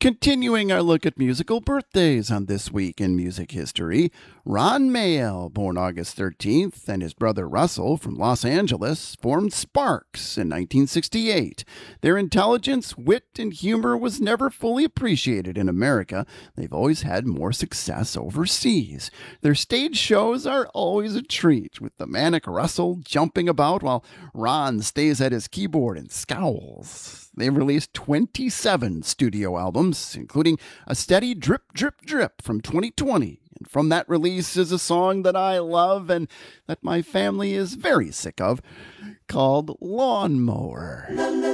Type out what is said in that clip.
Continuing our look at musical birthdays on This Week in Music History, Ron Mayall, born August 13th, and his brother Russell from Los Angeles formed Sparks in 1968. Their intelligence, wit, and humor was never fully appreciated in America. They've always had more success overseas. Their stage shows are always a treat, with the manic Russell jumping about while Ron stays at his keyboard and scowls. They've released 27 studio albums, including a steady drip, drip, drip from 2020. And from that release is a song that I love and that my family is very sick of, called Lawnmower.